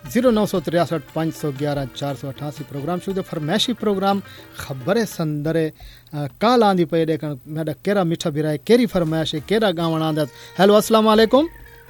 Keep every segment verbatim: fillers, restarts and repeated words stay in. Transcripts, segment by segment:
Zero नौ सौ तिरसठ पाँच सौ ग्यारह चार सौ अठासी प्रोग्राम शुरू फरमैशी प्रोग्राम खबर संदरे काल आंदी पे देखन मेरा केरा मिठा बिराए केरी फरमाइश है केरा गावण आंदा। हेलो अस्सलाम वालेकुम।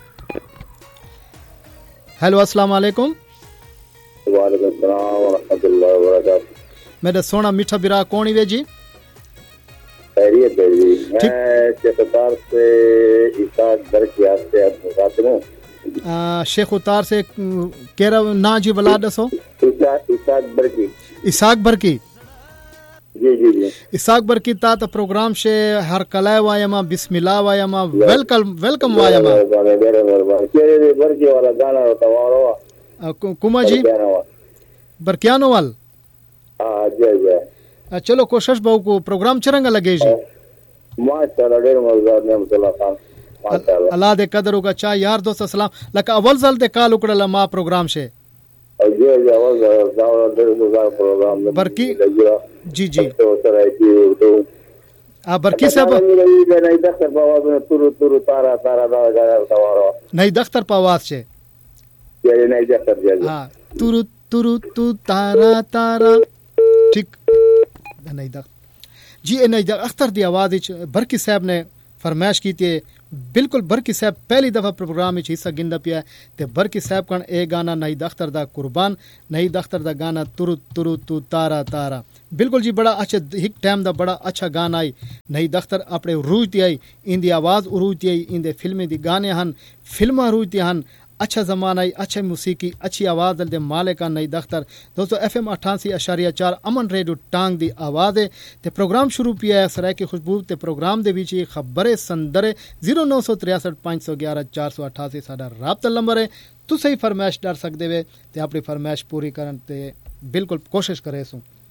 हेलो अस्सलाम वालेकुम। वालेकुम सलाम व रहमतुल्लाहि व बरकातहू। मेरा सोना मिठा बिरा कौन है जी? खैरियत है जी। मैं शेखुतार से इसाक बरकी से मुखातिब हूं। शेख उतार से केरा ना जी वला दसो। इसाक इसाक बरकी। इसाक बरकी जी जी जी। इसाक बरकी ता तो प्रोग्राम से हर कलाय वायमा बिस्मिल्लाह वायमा वेलकम वेलकम वायमा केरे बरकी वाला गाना होता वारो कुमा जी बरकियानो वाल। हां जी जी। चलो कोशिश बहु को प्रोग्राम चरंगा लगे जी। माशाल्लाह डेर मज़ा ने मुसल्ला खान माशाल्लाह अल्लाह दे कदर होगा चा यार दोस्त सलाम लका अव्वल साल दे काल उकड़ला मा प्रोग्राम से जी जी अव्वल साल डेर मज़ा प्रोग्राम में बरकी जी जी तो सराय की तो आ बरकी साहब नहीं दख्तर पावास में तुरु तुरु तारा तारा दा गाया सवारो नहीं दख्तर पावास से ये नहीं दख्तर जी। हां तुरु तुरु तू तारा तारा ठीक नहीं दख्तर जी नहीं दख्तर दी आवाज बरकी साहब ने फरमाइश की थी। बिल्कुल बरकी साहब पहली दफा प्रोग्राम में हिस्सा गिंदा पिया ते बरकी साहब कण ए गाना नई दख्तर दा कुर्बान नई दख्तर दा गाना तुरु तुरु तू तारा तारा बिल्कुल जी बड़ा अच्छा हिक टाइम दा बड़ा अच्छा गाना आई नई दख्तर अपने रूज दी आई इंदी आवाज उरूज दी आई इंदे फिल्में दी गाने हन फिल्मा रूज दी हन अच्छा जमाना आई अच्छी मौसीकी अच्छी आवाज दे मालिक नई दख्तर दोस्तों एफ एम अठासी अशारिया चार अमन रेडियो टांग दी आवाज है ते प्रोग्राम शुरू पिया है सराय की खुशबू ते प्रोग्राम दे विच खबरे संदरे जीरो नौ सौ तिरसठ पाँच सौ ग्यारह चार सौ अठासी साडा राबता नंबर है। तुसी फरमाइश डर सकदे वे ते अपनी फरमाइश पूरी करन ते बिल्कुल कोशिश करे सो।